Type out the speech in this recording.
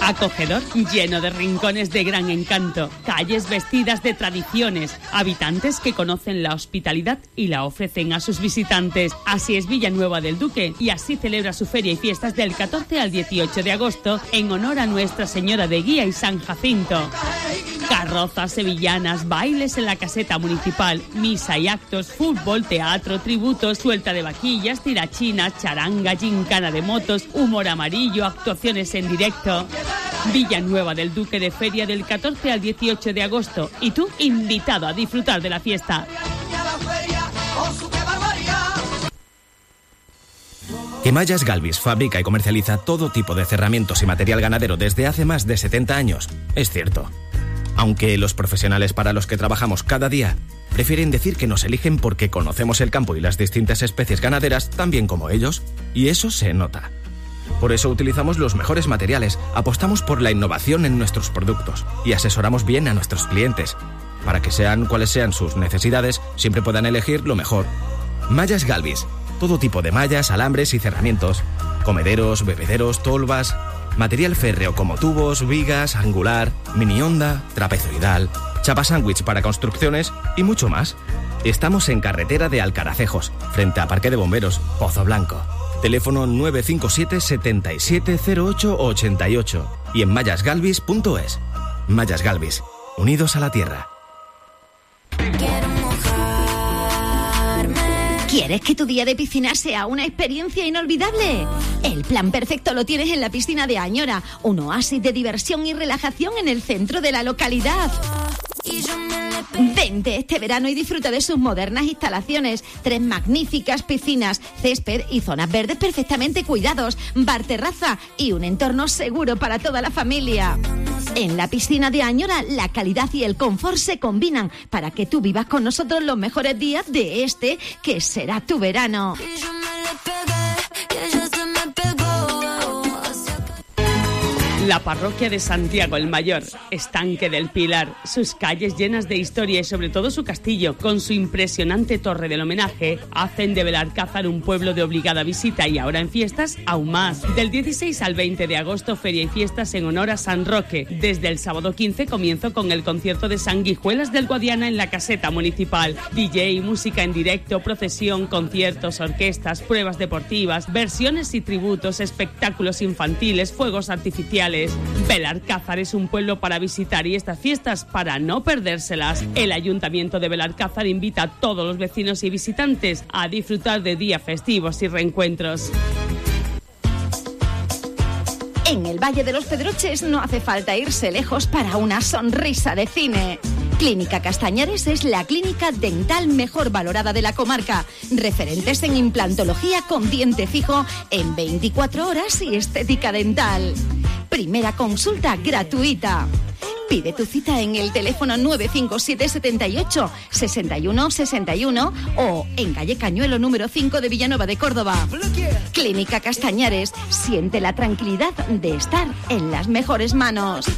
Acogedor, lleno de rincones de gran encanto, calles vestidas de tradiciones, habitantes que conocen la hospitalidad y la ofrecen a sus visitantes. Así es Villanueva del Duque y así celebra su feria y fiestas del 14 al 18 de agosto en honor a Nuestra Señora de Guía y San Jacinto. Carrozas sevillanas, bailes en la caseta municipal, misa y actos, fútbol, teatro, tributos, suelta de vaquillas, tirachinas, charanga, gincana de motos, humor amarillo, actuaciones en directo. Villanueva del Duque de feria del 14 al 18 de agosto y tú invitado a disfrutar de la fiesta. Que Mallas Galvis fabrica y comercializa todo tipo de cerramientos y material ganadero desde hace más de 70 años, es cierto. Aunque los profesionales para los que trabajamos cada día prefieren decir que nos eligen porque conocemos el campo y las distintas especies ganaderas tan bien como ellos, y eso se nota. Por eso utilizamos los mejores materiales, apostamos por la innovación en nuestros productos y asesoramos bien a nuestros clientes. Para que sean cuales sean sus necesidades, siempre puedan elegir lo mejor. Mallas Galvis, todo tipo de mallas, alambres y cerramientos, comederos, bebederos, tolvas, material férreo como tubos, vigas, angular, mini onda, trapezoidal, chapa sándwich para construcciones y mucho más. Estamos en carretera de Alcaracejos, frente a Parque de Bomberos, Pozo Blanco. Teléfono 957 770888 y en mallasgalvis.es. Mallas Galvis, unidos a la tierra. ¿Quieres que tu día de piscina sea una experiencia inolvidable? El plan perfecto lo tienes en la piscina de Añora, un oasis de diversión y relajación en el centro de la localidad. Vente este verano y disfruta de sus modernas instalaciones, 3 magníficas piscinas, césped y zonas verdes perfectamente cuidados, bar terraza y un entorno seguro para toda la familia. En la piscina de Añora, la calidad y el confort se combinan para que tú vivas con nosotros los mejores días de este que será tu verano. La parroquia de Santiago el Mayor, Estanque del Pilar, sus calles llenas de historia y sobre todo su castillo, con su impresionante torre del homenaje, hacen de Belalcázar un pueblo de obligada visita y ahora en fiestas aún más. Del 16 al 20 de agosto, feria y fiestas en honor a San Roque. Desde el sábado 15 comienzo con el concierto de Sanguijuelas del Guadiana en la caseta municipal. DJ, música en directo, procesión, conciertos, orquestas, pruebas deportivas, versiones y tributos, espectáculos infantiles, fuegos artificiales. Belalcázar es un pueblo para visitar y estas fiestas para no perdérselas. El Ayuntamiento de Belalcázar invita a todos los vecinos y visitantes a disfrutar de días festivos y reencuentros. En el Valle de los Pedroches no hace falta irse lejos para una sonrisa de cine. Clínica Castañares es la clínica dental mejor valorada de la comarca. Referentes en implantología con diente fijo en 24 horas y estética dental. Primera consulta gratuita. Pide tu cita en el teléfono 957 78 61 61 o en calle Cañuelo número 5 de Villanueva de Córdoba. Clínica Castañares, siente la tranquilidad de estar en las mejores manos.